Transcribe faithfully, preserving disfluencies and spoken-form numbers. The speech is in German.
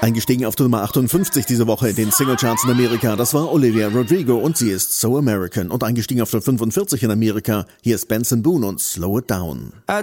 Eingestiegen auf die Nummer achtundfünfzig diese Woche in den Singlecharts in Amerika, das war Olivia Rodrigo und sie ist So American. Und eingestiegen auf der fünfundvierzig in Amerika, hier ist Benson Boone und Slow It Down. I